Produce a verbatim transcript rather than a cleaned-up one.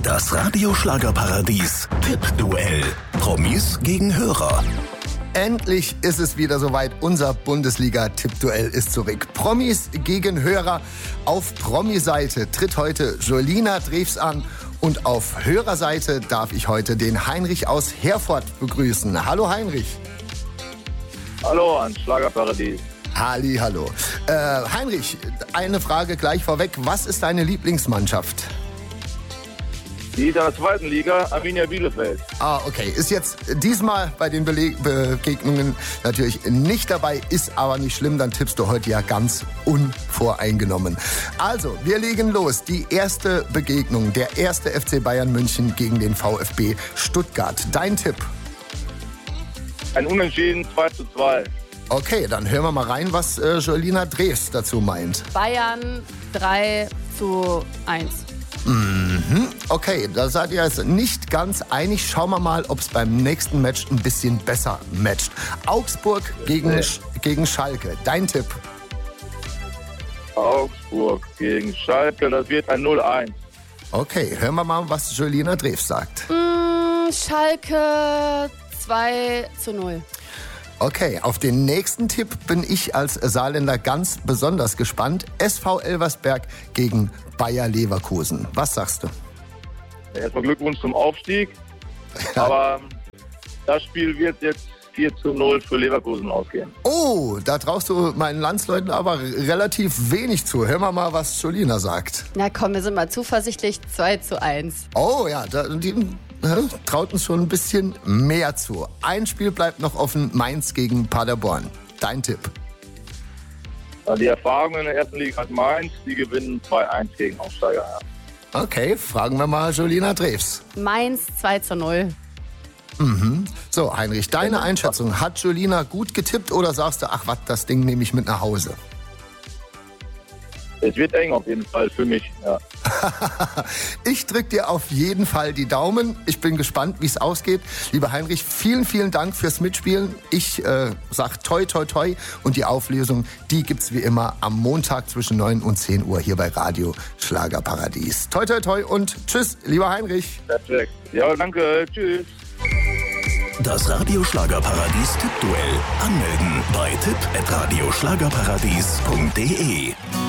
Das Radio-Schlagerparadies Tippduell. Promis gegen Hörer. Endlich ist es wieder soweit. Unser Bundesliga-Tippduell ist zurück. Promis gegen Hörer. Auf Promi-Seite tritt heute Jolina Drews an. Und auf Hörerseite darf ich heute den Heinrich aus Herford begrüßen. Hallo Heinrich. Hallo ans Schlagerparadies. Halli, hallo. Äh, Heinrich, eine Frage gleich vorweg. Was ist deine Lieblingsmannschaft? Die ist in der zweiten Liga, Arminia Bielefeld. Ah, okay. Ist jetzt diesmal bei den Beleg- Begegnungen natürlich nicht dabei, ist aber nicht schlimm. Dann tippst du heute ja ganz unvoreingenommen. Also, wir legen los. Die erste Begegnung, der erste F C Bayern München gegen den VfB Stuttgart. Dein Tipp? Ein Unentschieden, zwei zu zwei. Okay, dann hören wir mal rein, was äh, Jolina Drews dazu meint. Bayern drei zu eins. Mhm. Okay, da seid ihr jetzt nicht ganz einig. Schauen wir mal, ob es beim nächsten Match ein bisschen besser matcht. Augsburg gegen, Nee. Sch- gegen Schalke. Dein Tipp? Augsburg gegen Schalke, das wird ein null eins. Okay, hören wir mal, was Jolina Drews sagt. Mm, Schalke zwei zu null. Okay, auf den nächsten Tipp bin ich als Saarländer ganz besonders gespannt. S V Elversberg gegen Bayer Leverkusen. Was sagst du? Erstmal Glückwunsch zum Aufstieg. Aber das Spiel wird jetzt vier zu null für Leverkusen ausgehen. Oh, da traust du meinen Landsleuten aber relativ wenig zu. Hören wir mal, was Jolina sagt. Na komm, wir sind mal zuversichtlich, zwei zu eins. Oh ja, da, die äh, traut uns schon ein bisschen mehr zu. Ein Spiel bleibt noch offen, Mainz gegen Paderborn. Dein Tipp? Die Erfahrung in der ersten Liga hat Mainz, die gewinnen zwei eins gegen Aufsteiger. Okay, fragen wir mal Jolina Drews. Mainz zwei zu null. Mhm. So, Heinrich, deine Einschätzung. Hat Jolina gut getippt oder sagst du, ach was, das Ding nehme ich mit nach Hause? Es wird eng auf jeden Fall für mich. Ja. Ich drücke dir auf jeden Fall die Daumen. Ich bin gespannt, wie es ausgeht. Lieber Heinrich, vielen, vielen Dank fürs Mitspielen. Ich äh, sag toi, toi, toi. Und die Auflösung, die gibt's wie immer am Montag zwischen neun und zehn Uhr hier bei Radio Schlagerparadies. Toi, toi, toi und tschüss, lieber Heinrich. Perfekt. Ja, danke. Tschüss. Das Radio-Schlagerparadies Tippduell. Anmelden bei tipp at radioschlagerparadies punkt de.